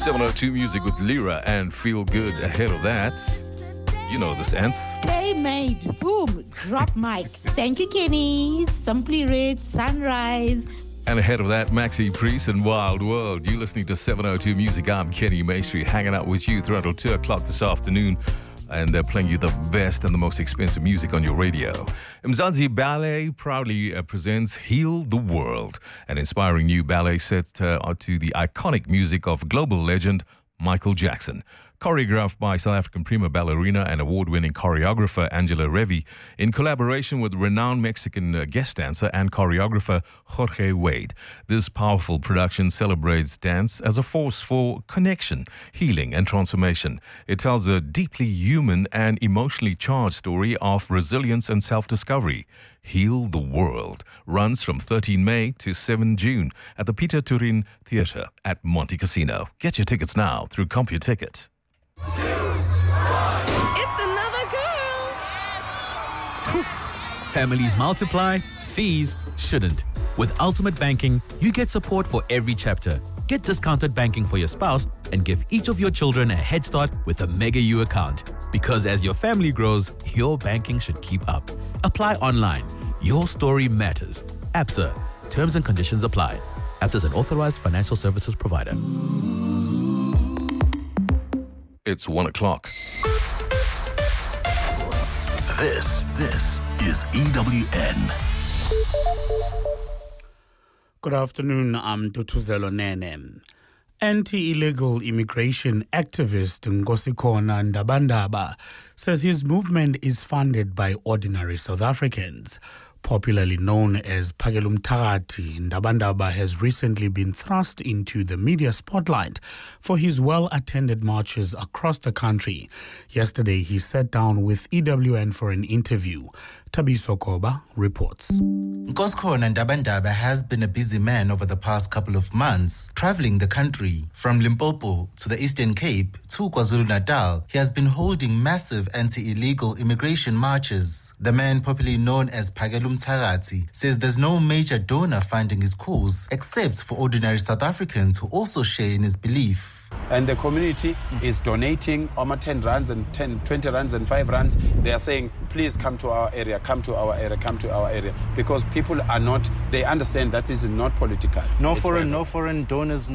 702 Music with Lyra and Feel Good. Ahead of that, you know this, Ants. Play made. Boom. Drop mic. Thank you, Kenny. Simply Red, Sunrise. And ahead of that, Maxi Priest and Wild World. You're listening to 702 Music. I'm Kenny Maestri, hanging out with you throughout until 2 o'clock this afternoon. And they're playing you the best and the most expensive music on your radio. Mzansi Ballet proudly presents Heal the World, an inspiring new ballet set to the iconic music of global legend Michael Jackson. Choreographed by South African prima ballerina and award-winning choreographer Angela Revi, in collaboration with renowned Mexican guest dancer and choreographer Jorge Wade. This powerful production celebrates dance as a force for connection, healing, and transformation. It tells a deeply human and emotionally charged story of resilience and self-discovery. Heal the World runs from 13 May to 7 June at the Peter Turin Theatre at Monte Casino. Get your tickets now through CompuTicket. It's another girl. Families multiply, fees shouldn't. With Ultimate Banking, you get support for every chapter. Get discounted banking for your spouse and give each of your children a head start with a Mega U account. Because as your family grows, your banking should keep up. Apply online. Your story matters. ABSA. Terms and conditions apply. ABSA is an authorized financial services provider. It's 1 o'clock. This is EWN. Good afternoon, I'm Dutuzelo Nene. Anti-illegal immigration activist Nkosikona Ndabandaba says his movement is funded by ordinary South Africans. Popularly known as Phakela Umthakathi, Ndabandaba has recently been thrust into the media spotlight for his well-attended marches across the country. Yesterday, he sat down with EWN for an interview. Tabiso Koba reports. Nkosikona Ndabandaba has been a busy man over the past couple of months, traveling the country. From Limpopo to the Eastern Cape to KwaZulu-Natal, he has been holding massive anti-illegal immigration marches. The man, popularly known as Phakela Umthakathi, says there's no major donor funding his cause except for ordinary South Africans who also share in his belief. And the community is donating 10 rands and 10, 20 rands and 5 rands. They are saying, please come to our area, come to our area, come to our area. Because people are not, they understand that this is not political. No foreign donors?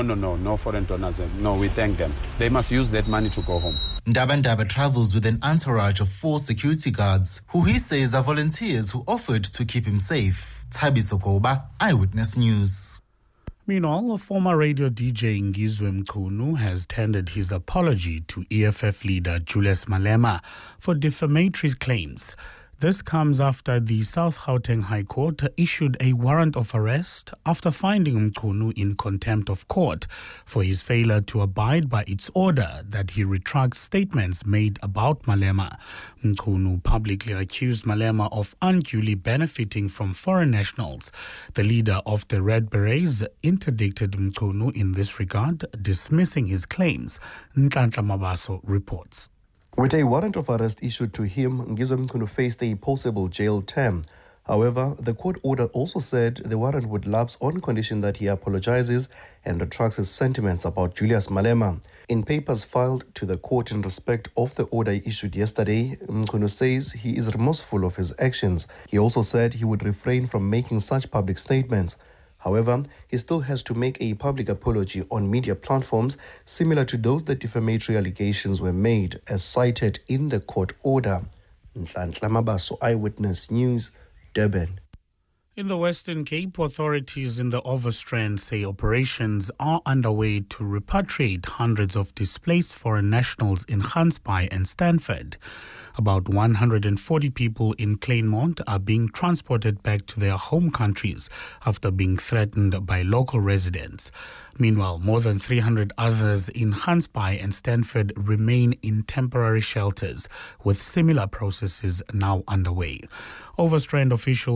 No foreign donors. No, we thank them. They must use that money to go home. Ndabandaba travels with an entourage of 4 security guards, who he says are volunteers who offered to keep him safe. Tabiso Koba, Eyewitness News. Meanwhile, a former radio DJ Ngizwe Mchunu has tendered his apology to EFF leader Julius Malema for defamatory claims. This comes after the South Gauteng High Court issued a warrant of arrest after finding Mchunu in contempt of court for his failure to abide by its order that he retract statements made about Malema. Mchunu publicly accused Malema of unduly benefiting from foreign nationals. The leader of the Red Berets interdicted Mchunu in this regard, dismissing his claims. Nhlanhla Mabaso reports. With a warrant of arrest issued to him, Ngizwe Mchunu faced a possible jail term. However, the court order also said the warrant would lapse on condition that he apologizes and retracts his sentiments about Julius Malema. In papers filed to the court in respect of the order issued yesterday, Mchunu says he is remorseful of his actions. He also said he would refrain from making such public statements. However, he still has to make a public apology on media platforms similar to those that defamatory allegations were made, as cited in the court order. Nhlanhla Mabaso, Eyewitness News, Durban. In the Western Cape, authorities in the Overstrand say operations are underway to repatriate hundreds of displaced foreign nationals in Gansbaai and Stanford. About 140 people in Kleinmond are being transported back to their home countries after being threatened by local residents. Meanwhile, more than 300 others in Gansbaai and Stanford remain in temporary shelters, with similar processes now underway. Overstrand officials